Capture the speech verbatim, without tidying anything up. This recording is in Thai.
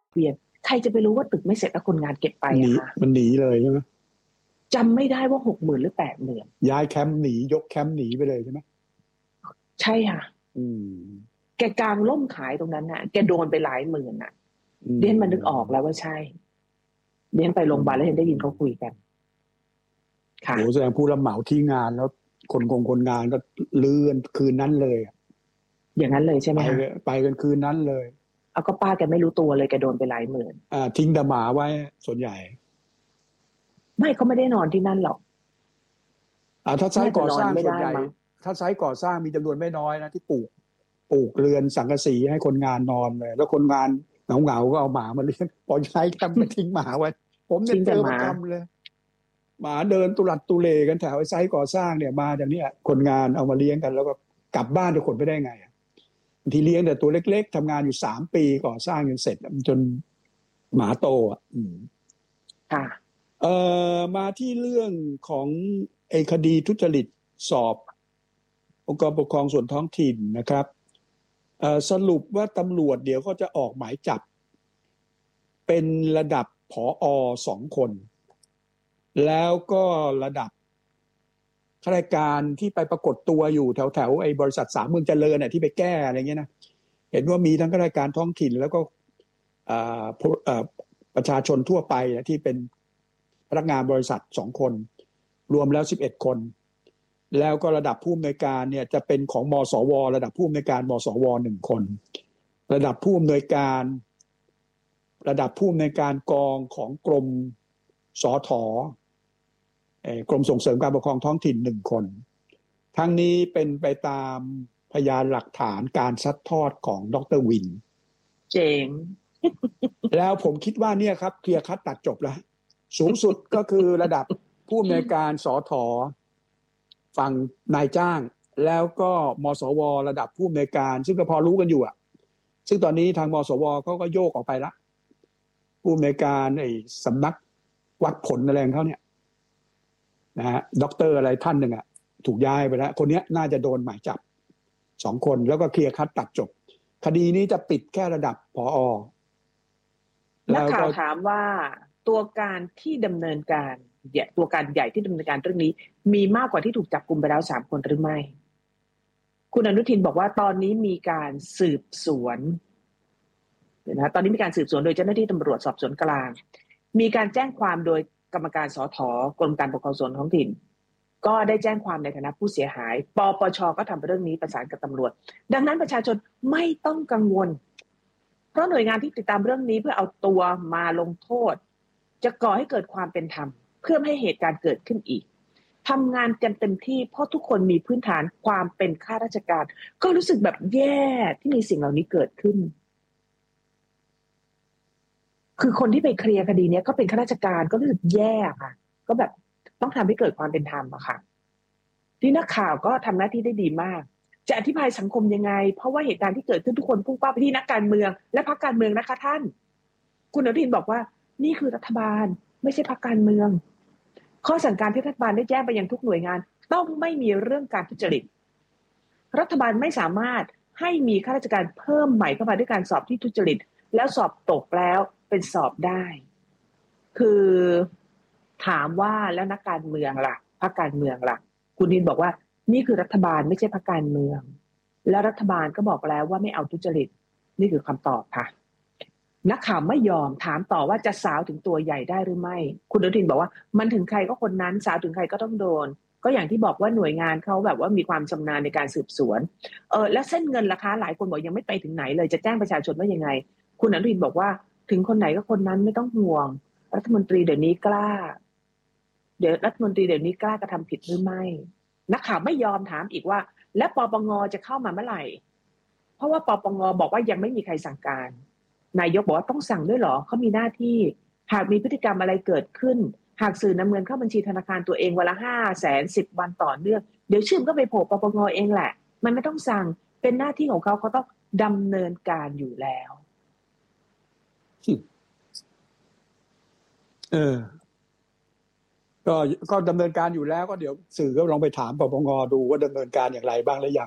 เวียนใครจะไปรู้ว่าตึกไม่เสร็จแล้วคนงานเก็บไปอะคะมันหนีเลยใช่ไหมจำไม่ได้ว่าหกหมื่นหรือแปดหมื่นย้ายแคมป์หนียกแคมป์หนีไปเลยใช่ไหมใช่ค่ะอืมแกกางล่มขายตรงนั้นน่ะแกโดนไปหลายหมื่นน่ะเดียนมันนึกออกแล้วว่าใช่เดียนไปโรงพยาบาลแล้วเห็นได้ยินเขาคุยกันค่ะโหแสดงผู้รับเหมาที่งานแล้วคนคงคนงานก็เลื่อนคืนนั้นเลยอย่างนั้นเลยใช่ไหมไปคะไปกันคืนนั้นเลยเอาก็ป้าแกไม่รู้ตัวเลยแกโดนไปหลายหมื่นอ่าทิ้งแต่หมาไว้ส่วนใหญ่ไม่เขาไม่ได้นอนที่นั่นหรอกอ่าถ้าไซต์ก่อสร้างส่วนใหญ่ถ้าไซต์ก่อสร้างมีจำนวนไม่น้อยนะที่ปลูกปลูกเรือนสังกะสีให้คนงานนอนเลยแล้วคนงานเหงาเหงาก็เอาหมามาเลี้ยงพอใช้แคมป์ไปทิ้งหมาไว้ผมเนี่ยเจอประจำเลยหมาเดินตุลัดตุเลกันแถวไอ้ไซต์ก่อสร้างเนี่ยมาจากเนี้ยคนงานเอามาเลี้ยงกันแล้วก็กลับบ้านจะขนไปได้ไงบางทีเลี้ยงแต่ตัวเล็กๆทำงานอยู่สามปีก่อสร้างจนเสร็จจนหมาโตอ่ะค่ะเอ่อมาที่เรื่องของไอ้คดีทุจริตสอบองค์กรปกครองส่วนท้องถิ่นนะครับเอ่อสรุปว่าตำรวจเดี๋ยวก็จะออกหมายจับเป็นระดับผอ.สองคนแล้วก็ระดับข้าราชการที่ไปปรากฏตัวอยู่แถวแถวไอ้บริษัทสามเมืองเจริญเนี่ยที่ไปแก้อะไรเงี้ยนะเห็นว่ามีทั้งข้าราชการท้องถิ่นแล้วก็ประชาชนทั่วไปที่เป็นพนักงานบริษัทสองคนรวมแล้วสิบเอ็ดคนแล้วก็ระดับผู้อำนวยการเนี่ยจะเป็นของมสวระดับผู้อำนวยการมสวหนึ่งคนระดับผู้อำนวยการระดับผู้อำนวยการกองของกรมสทกรมส่งเสริมการปกครองท้องถิ่นหนึ่งคนทั้งนี้เป็นไปตามพยานหลักฐานการซัดทอดของดร.วินเจ๋งแล้วผมคิดว่าเนี่ยครับเคลียร์คัดตัดจบแล้วสูงสุดก็คือระดับผู้อำนวยการสทฝั่งนายจ้างแล้วก็มสวระดับผู้อำนวยการซึ่งก็พอรู้กันอยู่อ่ะซึ่งตอนนี้ทางมสวเขาก็โยกออกไปละผู้อำนวยการไอ้สำนักวัดผลอะไรของเขาเนี่ยนะฮะด็อกเตอร์อะไรท่านหนึ่งอ่ะถูกย้ายไปแล้วคนนี้น่าจะโดนหมายจับสองคนแล้วก็เคลียร์คัดตัดจบคดีนี้จะปิดแค่ระดับผอ. นักข่าวถามว่าตัวการที่ดำเนินการตัวการใหญ่ที่ดำเนินการเรื่องนี้มีมากกว่าที่ถูกจับกุมไปแล้วสามคนหรือไม่คุณอนุทินบอกว่าตอนนี้มีการสืบสวนนะตอนนี้มีการสืบสวนโดยเจ้าหน้าที่ตำรวจสอบสวนกลางมีการแจ้งความโดยกรรมการสทกรมการปกครองส่วนท้องถิ่นก็ได้แจ้งความในฐานะผู้เสียหายปปชก็ทำเรื่องนี้ประสานกับตำรวจดังนั้นประชาชนไม่ต้องกังวลเพราะหน่วยงานที่ติดตามเรื่องนี้เพื่อเอาตัวมาลงโทษจะก่อให้เกิดความเป็นธรรมเพื่อไม่ให้เหตุการณ์เกิดขึ้นอีกทำงานกันเต็มที่เพราะทุกคนมีพื้นฐานความเป็นข้าราชการก็รู้สึกแบบแย่ที่มีสิ่งเหล่านี้เกิดขึ้นคือคนที่ไปเคลียร์คดีนี้ก็เป็นข้าราชการก็รู้สึกแย่ค่ะก็แบบต้องทำให้เกิดความเป็นธรรมอะค่ะที่นักข่าวก็ทำหน้าที่ได้ดีมากจะอธิบายสังคมยังไงเพราะว่าเหตุการณ์ที่เกิดขึ้นทุกคนพุ่งเป้าไปที่นักการเมืองและพรรคการเมืองนะคะท่านคุณอนุทินบอกว่านี่คือรัฐบาลไม่ใช่พรรคการเมืองข้อสั่งการที่รัฐบาลได้แจ้งไปยังทุกหน่วยงานต้องไม่มีเรื่องการทุจริตรัฐบาลไม่สามารถให้มีข้าราชการเพิ่มใหม่เข้ามาด้วยการสอบที่ทุจริตแล้วสอบตกแล้วเป็นสอบได้คือถามว่าแล้วนักการเมืองล่ะพรรคการเมืองล่ะคุณนินบอกว่านี่คือรัฐบาลไม่ใช่พรรคการเมืองและรัฐบาลก็บอกแล้วว่าไม่เอาทุจริตนี่คือคำตอบค่ะนักข่าวไม่ยอมถามต่อว่าจะสาวถึงตัวใหญ่ได้หรือไม่คุณอนุทินบอกว่ามันถึงใครก็คนนั้นสาวถึงใครก็ต้องโดนก็อย่างที่บอกว่าหน่วยงานเขาแบบว่ามีความชำนาญในการสืบสวนเออแล้วเส้นเงินราคาหลายคนบอกยังไม่ไปถึงไหนเลยจะแจ้งประชาชนว่ายังไงคุณอนุทินบอกว่าถึงคนไหนก็คนนั้นไม่ต้องห่วงรัฐมนตรีเดี๋ยวนี้กล้าเดี๋ยวรัฐมนตรีเดี๋ยวนี้กล้ากระทำผิดหรือไม่นักข่าวไม่ยอมถามอีกว่าและปปงจะเข้ามาเมื่อไหร่เพราะว่าปปงบอกว่ายังไม่มีใครสั่งการนายกบอกว่าต้องสั่งด้วยเหรอเขามีหน้าที่หากมีพฤติกรรมอะไรเกิดขึ้นหากสื่อนำเงินเข้าบัญชีธนาคารตัวเองวันละห้าแสนสิบวันต่อเนื่องเดี๋ยวชื่อก็ไปโผล่ปปงเองแหละมันไม่ต้องสั่งเป็นหน้าที่ของเขาเขาต้องดำเนินการอยู่แล้วเออก็ก็ดำเนินการอยู่แล้วก็เดี๋ยวสื่อก็ลองไปถามปปงดูว่าดำเนินการอย่างไรบ้างหรือยัง